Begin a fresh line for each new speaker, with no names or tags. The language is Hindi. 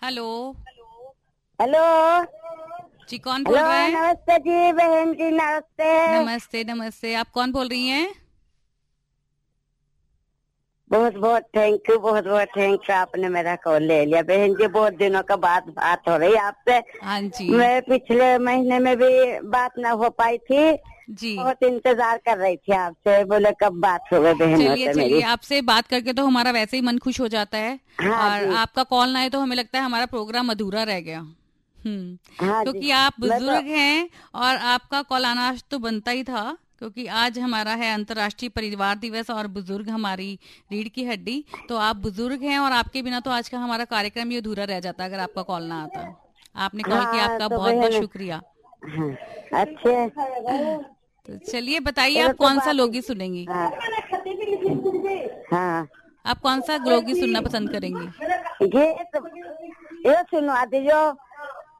हेलो।
हेलो।
जी कौन बोल
हेलो,
रहा है?
नमस्ते जी बहन जी, नमस्ते।
नमस्ते नमस्ते। आप कौन बोल रही हैं?
बहुत बहुत थैंक यू, बहुत बहुत थैंक यू, आपने मेरा कॉल ले लिया बहन जी। बहुत दिनों का बाद बात हो रही आपसे।
हाँ जी।
मैं पिछले महीने में भी बात ना हो पाई थी।
जी
बहुत इंतजार कर रही थी आपसे, बोले कब बात होगी बहनों
चलिए
से
चलिए,
मेरी।
आपसे बात करके तो हमारा वैसे ही मन खुश हो जाता है।
हाँ
और
जी।
आपका कॉल ना आए तो हमें लगता है हमारा प्रोग्राम अधूरा रह गया।
हाँ जी।
क्योंकि आप
मैं तो
बुजुर्ग हैं और आपका कॉल आना आज तो बनता ही था। क्योंकि आज हमारा है अंतर्राष्ट्रीय परिवार दिवस और बुजुर्ग हमारी रीढ़ की हड्डी। तो आप बुजुर्ग हैं और आपके बिना तो आज का हमारा कार्यक्रम ही अधूरा रह जाता अगर आपका कॉल ना आता। आपने कॉल किया,
हाँ
आपका
तो
बहुत बहुत
बहन।
शुक्रिया।
हाँ, अच्छे।
तो चलिए बताइए,
चलो
आप
तो
कौन सा
बात।
लोकगीत सुनेंगी?
हाँ। हाँ।
आप कौन सा लोकगीत सुनना पसंद करेंगी?
गीत ये सुनवा दीजिए।